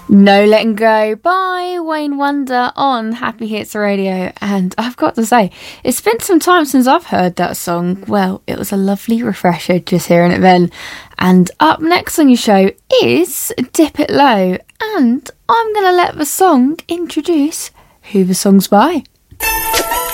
No Letting Go by Wayne Wonder on Happy Hits Radio. And I've got to say, it's been some time since I've heard that song. Well, it was a lovely refresher just hearing it then. And up next on your show is Dip It Low. And I'm going to let the song introduce who the song's by.